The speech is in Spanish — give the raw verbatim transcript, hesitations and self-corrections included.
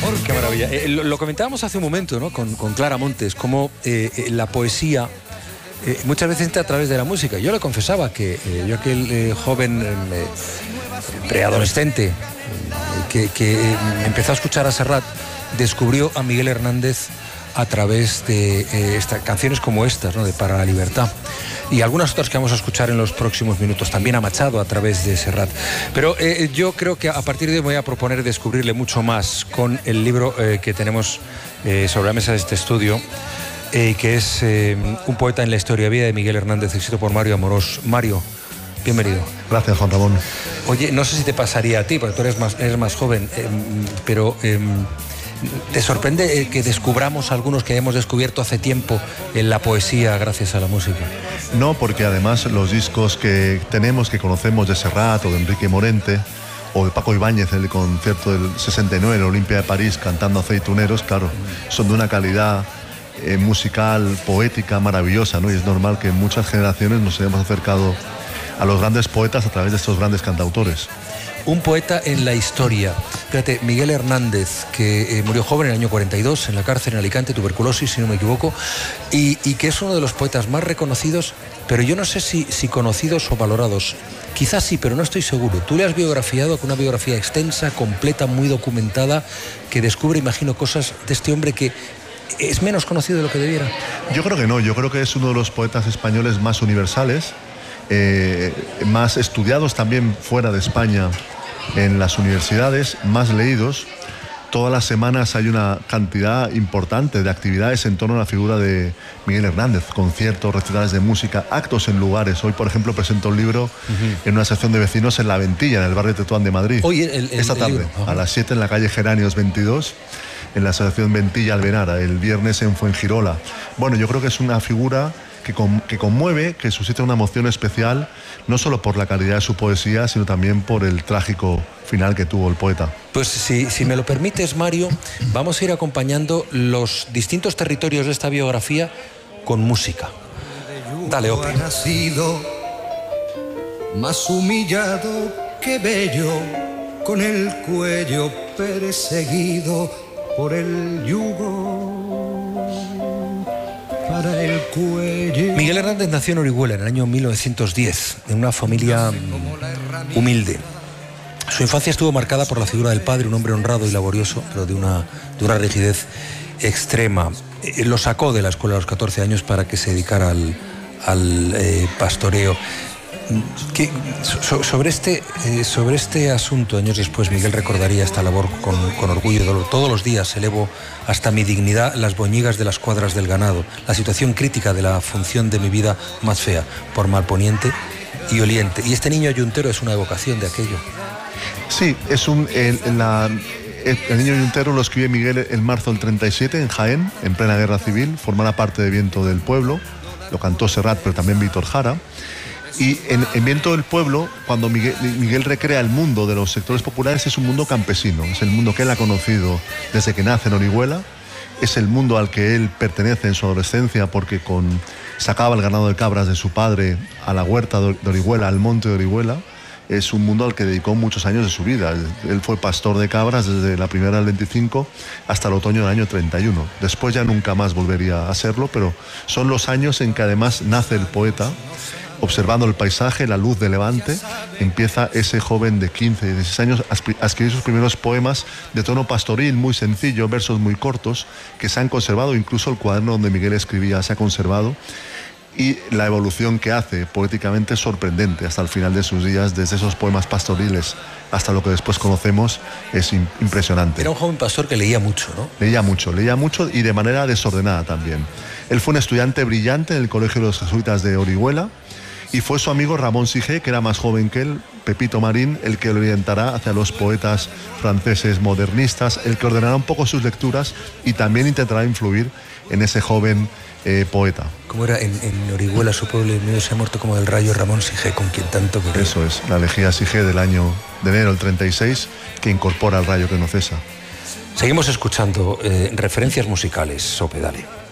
Qué maravilla. Eh, lo, lo comentábamos hace un momento, ¿no? Con, con Clara Montes, cómo eh, eh, la poesía eh, muchas veces entra a través de la música. Yo le confesaba que eh, yo aquel eh, joven eh, preadolescente eh, que, que eh, empezó a escuchar a Serrat, descubrió a Miguel Hernández a través de eh, esta, canciones como estas, ¿no? De Para la Libertad, y algunas otras que vamos a escuchar en los próximos minutos, también a Machado a través de Serrat. Pero eh, yo creo que a partir de hoy me voy a proponer descubrirle mucho más con el libro eh, que tenemos eh, sobre la mesa de este estudio, eh, que es eh, Un poeta en la historia vida de Miguel Hernández, escrito por Mario Amorós. Mario, bienvenido. Gracias, Juan Ramón. Oye, no sé si te pasaría a ti, porque tú eres más, eres más joven, eh, pero... Eh, ¿te sorprende que descubramos algunos que hemos descubierto hace tiempo en la poesía gracias a la música? No, porque además los discos que tenemos, que conocemos de Serrat o de Enrique Morente, o de Paco Ibáñez, el concierto del sesenta y nueve en la Olimpia de París cantando Aceituneros, claro, son de una calidad eh, musical, poética, maravillosa, ¿no? Y es normal que en muchas generaciones nos hayamos acercado a los grandes poetas a través de estos grandes cantautores. Un poeta en la historia. Fíjate, Miguel Hernández, que eh, murió joven en el año cuarenta y dos en la cárcel en Alicante, tuberculosis, si no me equivoco, y, y que es uno de los poetas más reconocidos, pero yo no sé si, si conocidos o valorados. Quizás sí, pero no estoy seguro. Tú le has biografiado con una biografía extensa, completa, muy documentada, que descubre, imagino, cosas de este hombre que es menos conocido de lo que debiera. Yo creo que no, yo creo que es uno de los poetas españoles más universales, eh, más estudiados también fuera de España en las universidades, más leídos. Todas las semanas hay una cantidad importante de actividades en torno a la figura de Miguel Hernández, conciertos, recitales de música, actos en lugares. Hoy, por ejemplo, presento un libro uh-huh. en una asociación de vecinos en La Ventilla, en el barrio de Tetuán de Madrid. Hoy, el, el, esta tarde, uh-huh. a las siete en la calle Geranios veintidós, en la asociación Ventilla Albenara, el viernes en Fuengirola. Bueno, yo creo que es una figura que, con, que conmueve, que suscita una emoción especial, no solo por la calidad de su poesía, sino también por el trágico final que tuvo el poeta. Pues si, si me lo permites, Mario, vamos a ir acompañando los distintos territorios de esta biografía con música. Dale, Ope. Ha nacido más humillado que bello, con el cuello perseguido por el yugo. Para el cuello. Miguel Hernández nació en Orihuela en el año mil novecientos diez, en una familia humilde. Su infancia estuvo marcada por la figura del padre, un hombre honrado y laborioso, pero de una, de una rigidez extrema. Eh, lo sacó de la escuela a los catorce años para que se dedicara al, al eh, pastoreo. ¿Qué, so, sobre, este, eh, sobre este asunto, años después, Miguel recordaría esta labor con, con orgullo y dolor. Todos los días elevo hasta mi dignidad las boñigas de las cuadras del ganado, la situación crítica de la función de mi vida más fea, por malponiente y oliente. Y este niño ayuntero es una evocación de aquello. Sí, es un, el, la, el, el niño ayuntero lo escribe Miguel en marzo del treinta y siete en Jaén, en plena guerra civil, formaba parte de Viento del Pueblo, lo cantó Serrat, pero también Víctor Jara. Y en, en Viento del Pueblo, cuando Miguel, Miguel recrea el mundo de los sectores populares, es un mundo campesino, es el mundo que él ha conocido desde que nace en Orihuela, es el mundo al que él pertenece en su adolescencia, porque con, sacaba el ganado de cabras de su padre a la huerta de Orihuela, al monte de Orihuela. Es un mundo al que dedicó muchos años de su vida. Él fue pastor de cabras desde la primera del veinticinco hasta el otoño del año treinta y uno. Después ya nunca más volvería a serlo, pero son los años en que además nace el poeta. Observando el paisaje, la luz de levante, empieza ese joven de quince, dieciséis años a escribir sus primeros poemas de tono pastoril, muy sencillo, versos muy cortos, que se han conservado. Incluso el cuaderno donde Miguel escribía se ha conservado. Y la evolución que hace poéticamente es sorprendente hasta el final de sus días, desde esos poemas pastoriles hasta lo que después conocemos, es impresionante. Era un joven pastor que leía mucho, ¿no? Leía mucho, leía mucho y de manera desordenada también. Él fue un estudiante brillante en el Colegio de los Jesuitas de Orihuela y fue su amigo Ramón Sige, que era más joven que él, Pepito Marín, el que lo orientará hacia los poetas franceses modernistas, el que ordenará un poco sus lecturas y también intentará influir en ese joven eh, poeta. Como era en, en Orihuela, su pueblo, el mío se ha muerto como del rayo Ramón Sige, con quien tanto quería. Eso es, la elegía Sige del año de enero del treinta y seis, que incorpora el rayo que no cesa. Seguimos escuchando eh, referencias musicales, Sope, dale.